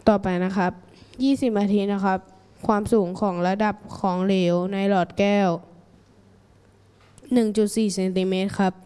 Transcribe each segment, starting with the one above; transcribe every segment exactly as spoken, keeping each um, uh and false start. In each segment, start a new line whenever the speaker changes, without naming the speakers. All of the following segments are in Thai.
ต่อไปนะครับยี่สิบนาทีนะครับความสูงของระดับของเหลวในหลอดแก้ว หนึ่งจุดสี่ เซนติเมตรครับ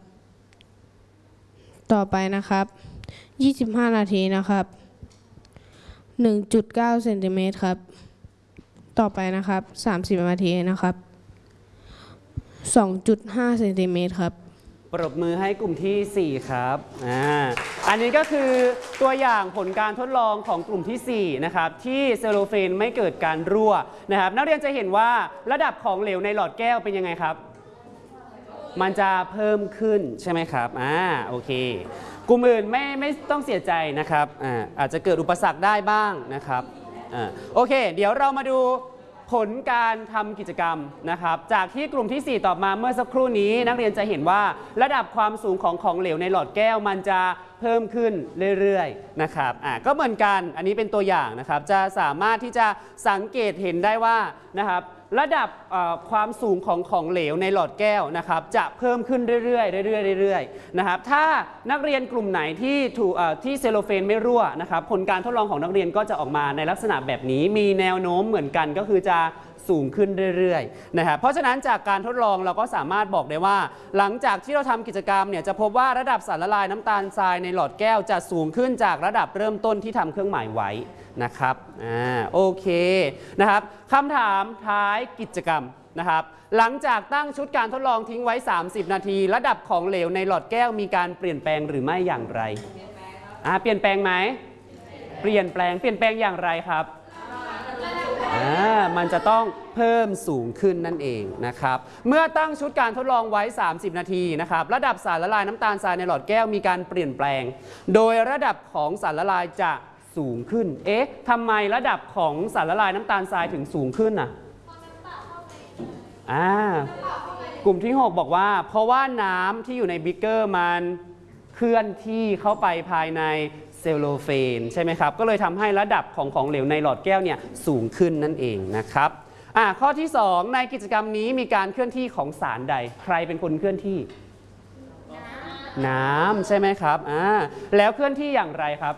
ต่อไปนะครับยี่สิบห้านาทีนะครับ หนึ่งจุดเก้า เซนติเมตรครับต่อไปนะครับสามสิบนาทีนะครับ สองจุดห้า เซนติเมตรครับ
ปรบมือให้กลุ่มที่สี่ครับอ่าอันนี้ก็คือตัวอย่างผลการทดลองของกลุ่มที่สี่นะครับที่เซลโลเฟนไม่เกิดการรั่วนะครับนักเรียนจะเห็นว่าระดับของเหลวในหลอดแก้วเป็นยังไงครับมันจะเพิ่มขึ้นใช่ไหมครับอ่าโอเคกลุ่มอื่นไม่ไม่ต้องเสียใจนะครับอ่าอาจจะเกิดอุปสรรคได้บ้างนะครับอ่าโอเคเดี๋ยวเรามาดูผลการทำกิจกรรมนะครับจากที่กลุ่มที่สี่ตอบมาเมื่อสักครู่นี้นักเรียนจะเห็นว่าระดับความสูงของของเหลวในหลอดแก้วมันจะเพิ่มขึ้นเรื่อยๆนะครับอ่ะก็เหมือนกันอันนี้เป็นตัวอย่างนะครับจะสามารถที่จะสังเกตเห็นได้ว่านะครับระดับความสูงของของเหลวในหลอดแก้วนะครับจะเพิ่มขึ้นเรื่อยๆเรื่อยๆเรื่อยๆนะครับถ้านักเรียนกลุ่มไหนที่ถูกที่เซลโลเฟนไม่รั่วนะครับผลการทดลองของนักเรียนก็จะออกมาในลักษณะแบบนี้มีแนวโน้มเหมือนกันก็คือจะสูงขึ้นเรื่อยๆนะครับเพราะฉะนั้นจากการทดลองเราก็สามารถบอกได้ว่าหลังจากที่เราทำกิจกรรมเนี่ยจะพบว่าระดับสารละลายน้ำตาลทรายในหลอดแก้วจะสูงขึ้นจากระดับเริ่มต้นที่ทำเครื่องหมายไว้นะครับอ่าโอเคนะครับคำถามท้ายกิจกรรมนะครับหลังจากตั้งชุดการทดลองทิ้งไว้สามสิบนาทีระดับของเหลวในหลอดแก้วมีการเปลี่ยนแปลงหรือไม่อย่างไรอ่าเปลี่ยนแปลงไหมเปลี่ยนแปลงเปลี่ยนแปลงอย่างไรครับอ่ามันจะต้องเพิ่มสูงขึ้นนั่นเองนะครับเมื่อตั้งชุดการทดลองไว้สามสิบนาทีนะครับระดับสารละลายน้ำตาลทรายในหลอดแก้วมีการเปลี่ยนแปลงโดยระดับของสารละลายจะสูงขึ้นเอ๊ะทำไมระดับของสารละลายน้ำตาลทรายถึงสูงขึ้นน่ะอ่ากลุ่มที่หกบอกว่าเพราะว่าน้ำที่อยู่ในบิ๊กเกอร์มันเคลื่อนที่เข้าไปภายในเซลโลเฟนใช่ไหมครับก็เลยทำให้ระดับของของเหลวในหลอดแก้วเนี่ยสูงขึ้นนั่นเองนะครับอ่าข้อที่สองในกิจกรรมนี้มีการเคลื่อนที่ของสารใดใครเป็นคนเคลื่อนที่น้ำใช่ไหมครับอ่าแล้วเคลื่อนที่อย่างไรครับ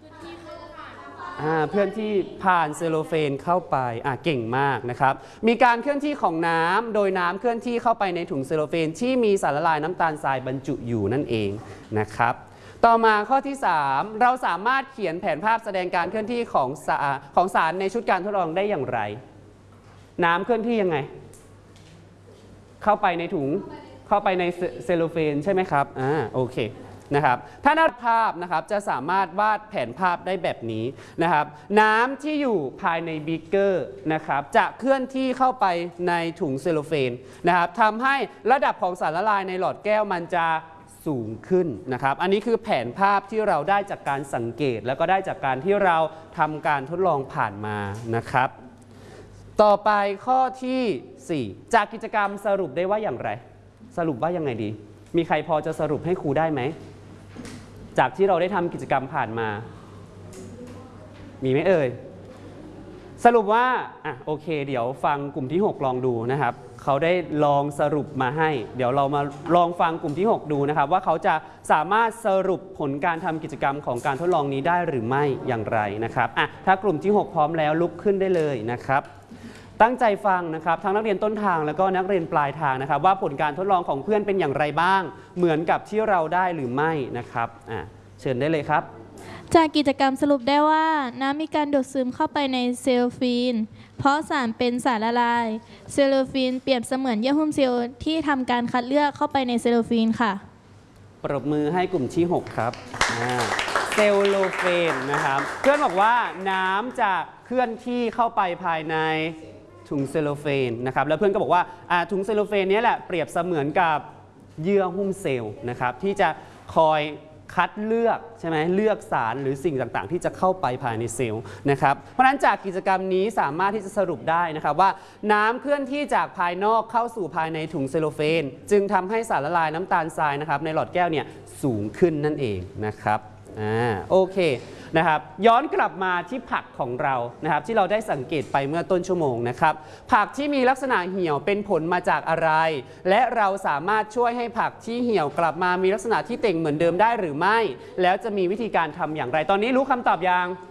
เพื่อนที่ผ่านเซลโลเฟนเข้าไปอ่ะเก่งมากนะครับมีการเคลื่อนที่ของน้ำโดยน้ำเคลื่อนที่เข้าไปในถุงเซลโลเฟนที่มีสารละลายน้ำตาลทรายบรรจุอยู่นั่นเองนะครับต่อมาข้อที่สามเราสามารถเขียนแผนภาพแสดงการเคลื่อนที่ของสารของสารในชุดการทดลองได้อย่างไรน้ำเคลื่อนที่ยังไงเข้าไปในถุงเข้าไปในเซลโลเฟนใช่ไหมครับอ่าโอเคนะครับถ้าหน้าภาพนะครับจะสามารถวาดแผนภาพได้แบบนี้นะครับน้ำที่อยู่ภายในบิ๊กเกอร์นะครับจะเคลื่อนที่เข้าไปในถุงเซลโลเฟนนะครับทำให้ระดับของสารละลายในหลอดแก้วมันจะสูงขึ้นนะครับอันนี้คือแผนภาพที่เราได้จากการสังเกตแล้วก็ได้จากการที่เราทำการทดลองผ่านมานะครับต่อไปข้อที่สี่จากกิจกรรมสรุปได้ว่าอย่างไรสรุปว่ายังไงดีมีใครพอจะสรุปให้ครูได้ไหมจากที่เราได้ทำกิจกรรมผ่านมามีไหมเอ่ยสรุปว่าอ่ะโอเคเดี๋ยวฟังกลุ่มที่หกลองดูนะครับเขาได้ลองสรุปมาให้เดี๋ยวเรามาลองฟังกลุ่มที่หกดูนะครับว่าเขาจะสามารถสรุปผลการทำกิจกรรมของการทดลองนี้ได้หรือไม่อย่างไรนะครับอ่ะถ้ากลุ่มที่หกพร้อมแล้วลุกขึ้นได้เลยนะครับตั้งใจฟังนะครับทั้งนักเรียนต้นทางแล้วก็นักเรียนปลายทางนะครับว่าผลการทดลองของเพื่อนเป็นอย่างไรบ้างเหมือนกับที่เราได้หรือไม่นะครับอ่ะเชิญได้เลยครับ
จากกิจกรรมสรุปได้ว่าน้ำมีการดูดซึมเข้าไปในเซลโลฟีนเพราะสารเป็นสารละลายเซลโลฟีนเปรียบเสมือนเยื่อหุ้มเซลล์ที่ทำการคัดเลือกเข้าไปในเซลโลฟีนค่ะ
ปรบมือให้กลุ่มที่หกครับเซลโลเฟนนะครับเพื่อนบอกว่าน้ำจะเคลื่อนที่เข้าไปภายในถุงเซลโลเฟนนะครับแล้วเพื่อนก็บอกว่าถุงเซลโลเฟนนี้แหละเปรียบเสมือนกับเยื่อหุ้มเซลล์นะครับที่จะคอยคัดเลือกใช่ไหมเลือกสารหรือสิ่งต่างๆที่จะเข้าไปภายในเซลล์นะครับเพราะฉะนั้นจากกิจกรรมนี้สามารถที่จะสรุปได้นะครับว่าน้ำเคลื่อนที่จากภายนอกเข้าสู่ภายในถุงเซลโลเฟนจึงทำให้สารละลายน้ำตาลทรายนะครับในหลอดแก้วเนี่ยสูงขึ้นนั่นเองนะครับอ่าโอเคนะครับย้อนกลับมาที่ผักของเรานะครับที่เราได้สังเกตไปเมื่อต้นชั่วโมงนะครับผักที่มีลักษณะเหี่ยวเป็นผลมาจากอะไรและเราสามารถช่วยให้ผักที่เหี่ยวกลับมามีลักษณะที่เต่งเหมือนเดิมได้หรือไม่แล้วจะมีวิธีการทำอย่างไรตอนนี้รู้คำตอบยัง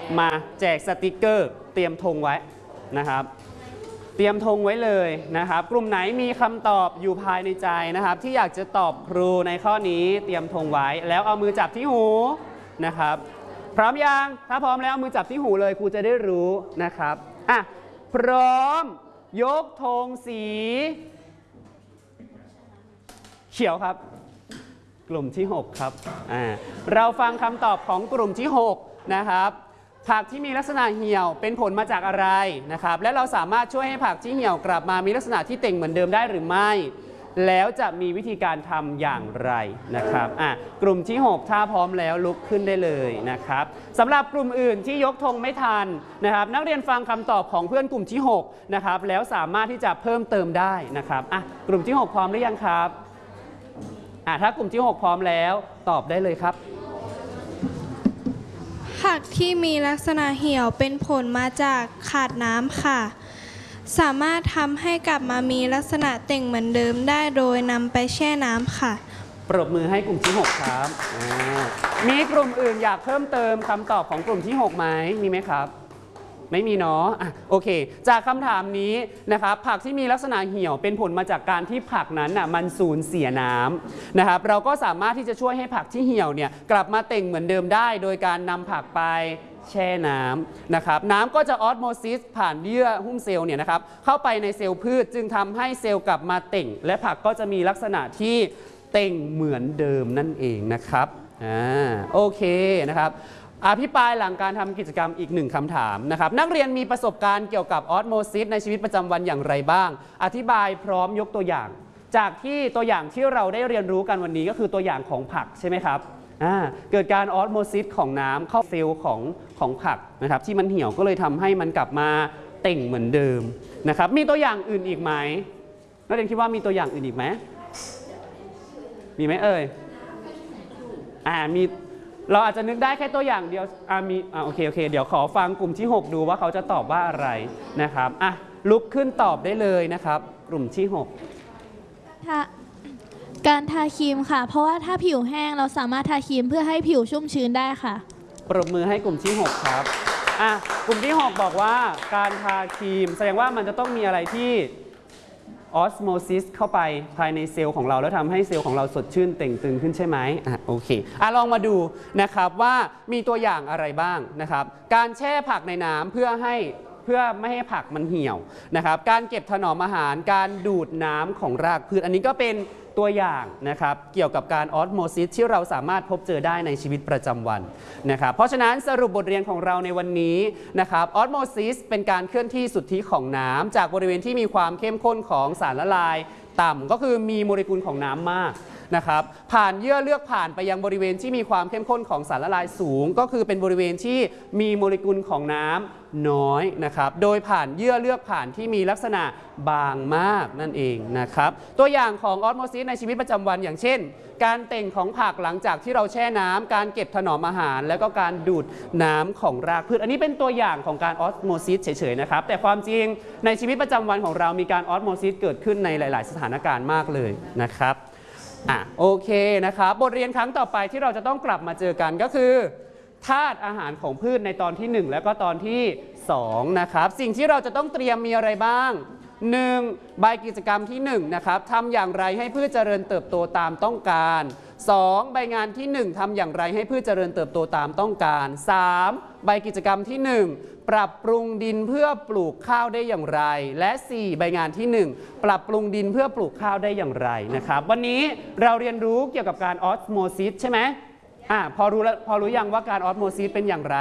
มาแจกสติกเกอร์เตรียมธงไว้นะครับเตรียมธงไว้เลยนะครับกลุ่มไหนมีคำตอบอยู่ภายในใจนะครับที่อยากจะตอบครูในข้อนี้เตรียมธงไว้แล้วเอามือจับที่หูนะครับพร้อมยังถ้าพร้อมแล้วเอามือจับที่หูเลยครูจะได้รู้นะครับอ่ะพร้อมยกธงสีเขียวครับกลุ่มที่หกครับอ่าเราฟังคำตอบของกลุ่มที่หกนะครับผักที่มีลักษณะเหี่ยวเป็นผลมาจากอะไรนะครับและเราสามารถช่วยให้ผักที่เหี่ยวกลับมามีลักษณะที่เต่งเหมือนเดิมได้หรือไม่แล้วจะมีวิธีการทำอย่างไรนะครับอ่ะกลุ่มที่หกถ้าพร้อมแล้วลุกขึ้นได้เลยนะครับสำหรับกลุ่มอื่นที่ยกธงไม่ทันนะครับนักเรียนฟังคำตอบของเพื่อนกลุ่มที่หกนะครับแล้วสามารถที่จะเพิ่มเติมได้นะครับอ่ะกลุ่มที่หกพร้อมหรือยังครับอ่ะถ้ากลุ่มที่หกพร้อมแล้วตอบได้เลยครับ
ผักที่มีลักษณะเหี่ยวเป็นผลมาจากขาดน้ำค่ะสามารถทำให้กลับมามีลักษณะเต่งเหมือนเดิมได้โดยนำไปแช่น้ำค่ะ
ปรบมือให้กลุ่มที่หกครับมีกลุ่มอื่นอยากเพิ่มเติมคำตอบของกลุ่มที่หกไหมมีไหมครับไม่มีเนาะอ่ะโอเคจากคำถามนี้นะครับผักที่มีลักษณะเหี่ยวเป็นผลมาจากการที่ผักนั้นน่ะมันสูญเสียน้ำนะครับเราก็สามารถที่จะช่วยให้ผักที่เหี่ยวเนี่ยกลับมาเต่งเหมือนเดิมได้โดยการนำผักไปแช่น้ำนะครับน้ำก็จะออสโมซิสผ่านเยื่อหุ้มเซลล์เนี่ยนะครับเข้าไปในเซลล์พืชจึงทำให้เซลล์กลับมาเต่งและผักก็จะมีลักษณะที่เต่งเหมือนเดิมนั่นเองนะครับอ่าโอเคนะครับอภิปรายหลังการทำกิจกรรมอีกหนึ่งคำถามนะครับนักเรียนมีประสบการณ์เกี่ยวกับออสโมซิสในชีวิตประจำวันอย่างไรบ้างอธิบายพร้อมยกตัวอย่างจากที่ตัวอย่างที่เราได้เรียนรู้กันวันนี้ก็คือตัวอย่างของผักใช่ไหมครับเกิดการออสโมซิสของน้ำเข้าเซลล์ของของผักนะครับที่มันเหี่ยวก็เลยทำให้มันกลับมาเต่งเหมือนเดิมนะครับมีตัวอย่างอื่นอีกไหมนักเรียนคิดว่ามีตัวอย่างอื่นอีกไหมมีไหมเอ่ยอ่ามีเราอาจจะนึกได้แค่ตัวอย่างเดียวอ่ามีอ่าโอเคโอเคเดี๋ยวขอฟังกลุ่มที่หกดูว่าเขาจะตอบว่าอะไรนะครับอ่ะลุกขึ้นตอบได้เลยนะครับกลุ่มที่หก
การทาครีมค่ะเพราะว่าถ้าผิวแห้งเราสามารถทาครีมเพื่อให้ผิวชุ่มชื้นได้ค่ะ
ปรบมือให้กลุ่มที่หกครับอ่ะกลุ่มที่หกบอกว่าการทาครีมแสดงว่ามันจะต้องมีอะไรที่ออสโมซิสเข้าไปภายในเซลล์ของเราแล้วทำให้เซลล์ของเราสดชื่นเต่งตึงขึ้นใช่ไหมอ่ะโอเคอ่ะลองมาดูนะครับว่ามีตัวอย่างอะไรบ้างนะครับการแช่ผักในน้ำเพื่อให้เพื่อไม่ให้ผักมันเหี่ยวนะครับการเก็บถนอมอาหารการดูดน้ำของรากพืชอันนี้ก็เป็นตัวอย่างนะครับเกี่ยวกับการออสโมซิสที่เราสามารถพบเจอได้ในชีวิตประจำวันนะครับเพราะฉะนั้นสรุปบทเรียนของเราในวันนี้นะครับออสโมซิสเป็นการเคลื่อนที่สุทธิของน้ำจากบริเวณที่มีความเข้มข้นของสารละลายต่ำก็คือมีโมเลกุลของน้ำมากนะครับผ่านเยื่อเลือกผ่านไปยังบริเวณที่มีความเข้มข้นของสารละลายสูงก็คือเป็นบริเวณที่มีโมเลกุลของน้ำน้อยนะครับโดยผ่านเยื่อเลือกผ่านที่มีลักษณะบางมากนั่นเองนะครับตัวอย่างของออสโมซิสในชีวิตประจำวันอย่างเช่นการเต่งของผักหลังจากที่เราแช่น้ำการเก็บถนอมอาหารแล้วก็การดูดน้ำของรากพืชอันนี้เป็นตัวอย่างของการออสโมซิสเฉยๆนะครับแต่ความจริงในชีวิตประจำวันของเรามีการออสโมซิสเกิดขึ้นในหลายๆสถานการณ์มากเลยนะครับอ่ะโอเคนะครับบทเรียนครั้งต่อไปที่เราจะต้องกลับมาเจอกันก็คือธาตุอาหารของพืชในตอนที่หนึ่งแล้วก็ตอนที่สองนะครับสิ่งที่เราจะต้องเตรียมมีอะไรบ้างหนึ่งใบกิจกรรมที่หนึ่งนะครับทำอย่างไรให้พืชเจริญเติบโตตามต้องการสองใบงานที่หนึ่งทำอย่างไรให้พืชเจริญเติบโตตามต้องการสามใบกิจกรรมที่หนึ่งปรับปรุงดินเพื่อปลูกข้าวได้อย่างไรและสี่ใบงานที่หนึ่งปรับปรุงดินเพื่อปลูกข้าวได้อย่างไรนะครับวันนี้เราเรียนรู้เกี่ยวกับการออสโมซิสใช่ไหมอ่าพอรู้แล้วพอรู้ยังว่าการออสโมซิสเป็นอย่างไร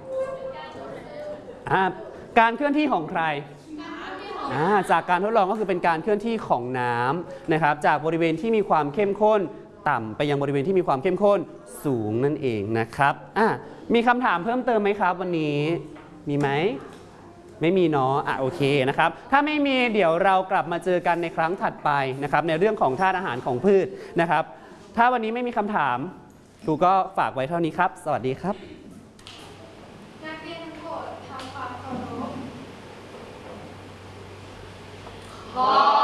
อ่าการเคลื่อนที่ของใครจากการทดลองก็คือเป็นการเคลื่อนที่ของน้ำนะครับจากบริเวณที่มีความเข้มข้นต่ำไปยังบริเวณที่มีความเข้มข้นสูงนั่นเองนะครับมีคำถามเพิ่มเติมไหมครับวันนี้มีไหมไม่มีเนาะอ่ะโอเคนะครับถ้าไม่มีเดี๋ยวเรากลับมาเจอกันในครั้งถัดไปนะครับในเรื่องของธาตุอาหารของพืชนะครับถ้าวันนี้ไม่มีคำถามครูก็ฝากไว้เท่านี้ครับสวัสดีครับนักเรียนทั้งหมดทำความเคารพ